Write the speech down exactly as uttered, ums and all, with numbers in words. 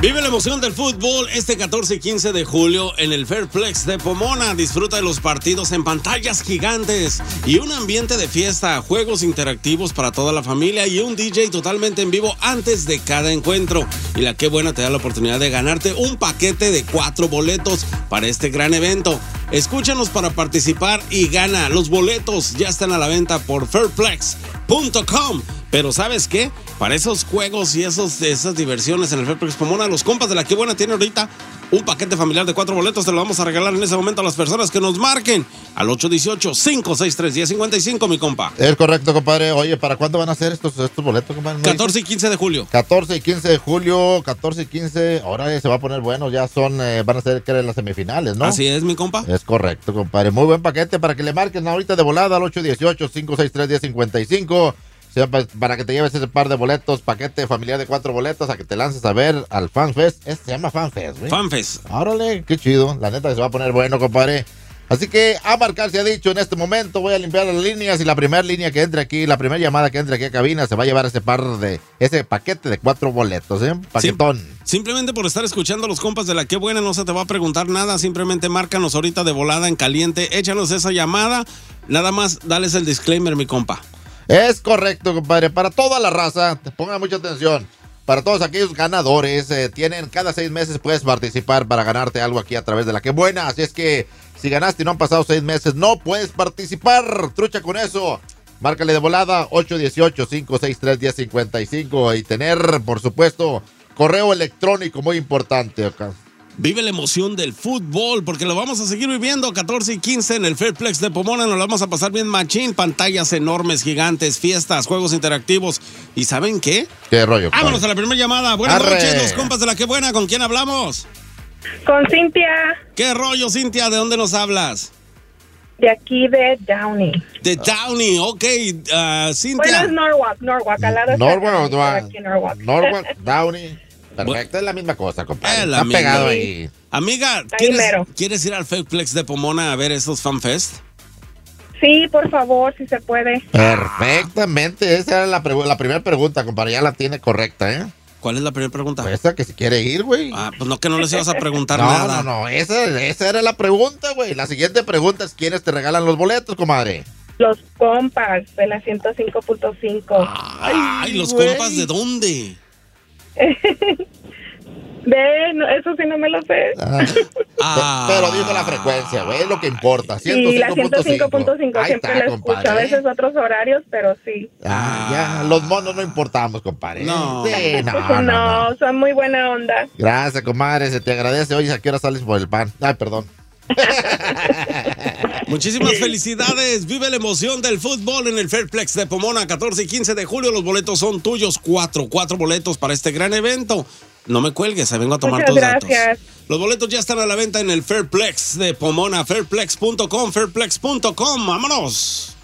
Vive la emoción del fútbol este catorce y quince de julio en el Fairplex de Pomona. Disfruta de los partidos en pantallas gigantes y un ambiente de fiesta, juegos interactivos para toda la familia y un D J totalmente en vivo antes de cada encuentro. Y la Qué Buena te da la oportunidad de ganarte un paquete de cuatro boletos para este gran evento. Escúchanos para participar y gana. Los boletos ya están a la venta por fairplex punto com. Pero ¿sabes qué? Para esos juegos y esos, esas diversiones en el Fairplex Pomona, los compas de la Qué Buena tienen ahorita un paquete familiar de cuatro boletos. Te lo vamos a regalar en ese momento a las personas que nos marquen al ocho uno ocho, cinco seis tres, uno cero cinco cinco, mi compa. Es correcto, compadre. Oye, ¿para cuándo van a ser estos, estos boletos, compadre? catorce y quince de julio. catorce y quince de julio, catorce y quince. Ahora se va a poner bueno. Ya son, eh, van a ser, creo, las semifinales, ¿no? Así es, mi compa. Es correcto, compadre. Muy buen paquete para que le marquen ahorita de volada al ocho uno ocho, cinco seis tres, uno cero cinco cinco. Para que te lleves ese par de boletos, paquete familiar de cuatro boletos, a que te lances a ver al FanFest. Este se llama FanFest, güey. FanFest. Órale, qué chido. La neta que se va a poner bueno, compadre. Así que a marcar se ha dicho en este momento. Voy a limpiar las líneas y la primera línea que entre aquí, la primera llamada que entre aquí a cabina, se va a llevar ese par de, ese paquete de cuatro boletos, ¿eh? Paquetón. Sim- simplemente por estar escuchando a los compas de la Qué Buena no se te va a preguntar nada. Simplemente márcanos ahorita de volada en caliente. Échanos esa llamada. Nada más, dales el disclaimer, mi compa. Es correcto, compadre. Para toda la raza, pongan mucha atención. Para todos aquellos ganadores, eh, tienen cada seis meses puedes participar para ganarte algo aquí a través de la Qué Buena. Así es que si ganaste y no han pasado seis meses, no puedes participar. Trucha con eso. Márcale de volada ocho uno ocho, cinco seis tres, uno cero cinco cinco y tener, por supuesto, correo electrónico muy importante acá. Vive la emoción del fútbol, porque lo vamos a seguir viviendo catorce y quince en el Fairplex de Pomona. Nos lo vamos a pasar bien machín. Pantallas enormes, gigantes, fiestas, juegos interactivos. ¿Y saben qué? ¿Qué rollo? Vámonos a la primera llamada. Buenas Arre. noches, los compas de la Qué Buena. ¿Con quién hablamos? Con Cintia. ¿Qué rollo, Cintia? ¿De dónde nos hablas? De aquí de Downey. De Downey, ok. Uh, Cintia. Bueno, es Norwalk, Norwalk, al lado de Norwalk, aquí, Norwalk. Norwalk, Downey. Perfecto, es la misma cosa, compadre. Es la Está misma. pegado ahí. Amiga, Ahí ¿quieres, mero. ¿quieres ir al Fairplex de Pomona a ver esos FanFest? Sí, por favor, si se puede. Perfectamente, esa era la, pregu- la primera pregunta, compadre, ya la tiene correcta, ¿eh? ¿Cuál es la primera pregunta? Esa que si quiere ir, güey. Ah, pues no, que no les ibas a preguntar no, nada. no, no, esa, esa era la pregunta, güey. La siguiente pregunta es quiénes te regalan los boletos, comadre. Los compas de la ciento cinco punto cinco. Ay, Ay ¿los güey. compas de dónde? De, no, eso sí no me lo sé. Ah, Ah. Pero dijo la frecuencia, güey, es lo que importa. Sí, la ciento cinco punto cinco. Ahí Siempre está, la escucho. compadre. A veces otros horarios, pero sí. Ah, ya, los monos no importamos, compadre. No. Sí, no, no, no, no. son muy buena onda. Gracias, comadre, se te agradece. Oye, ¿a qué hora sales por el pan? Ay, perdón. Muchísimas felicidades. Vive la emoción del fútbol en el Fairplex de Pomona, catorce y quince de julio. Los boletos son tuyos. Cuatro, cuatro boletos para este gran evento. No me cuelgues, vengo a tomar Muchas tus gracias. datos. Los boletos ya están a la venta en el Fairplex de Pomona, fairplex punto com, fairplex punto com. ¡Vámonos!